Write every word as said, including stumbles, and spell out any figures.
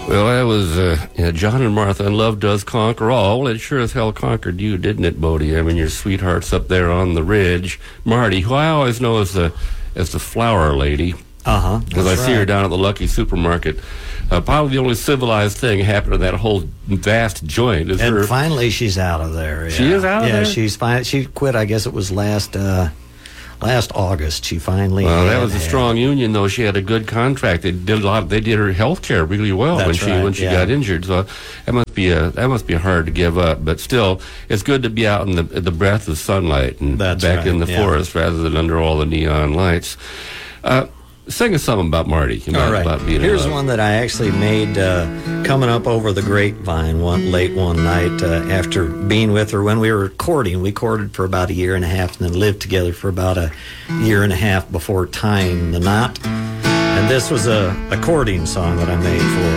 Well, that was uh, yeah, John and Martha, and love does conquer all. It sure as hell conquered you, didn't it, Bodie? I mean, your sweetheart's up there on the ridge. Marty, who I always know as the as the flower lady. Uh-huh. Because I see her down at the Lucky Supermarket. Uh, probably the only civilized thing happened to that whole vast joint is and her. finally, she's out of there. Yeah. She is out of yeah, there? Yeah, she's fine. She quit, I guess it was last uh, last August. She finally Well, that had- was a had- strong union, though. She had a good contract. They did a lot. They did her health care really well That's when she right, when she yeah. got injured. So that must be a that must be hard to give up. But still, it's good to be out in the the breath of sunlight and That's back right, in the yeah. forest rather than under all the neon lights. Uh, sing us something about Marty. About, All right. about being in Here's love. one that I actually made uh, coming up over the grapevine one late one night uh, after being with her when we were courting. We courted for about a year and a half and then lived together for about a year and a half before tying the knot. And this was a, a courting song that I made for her.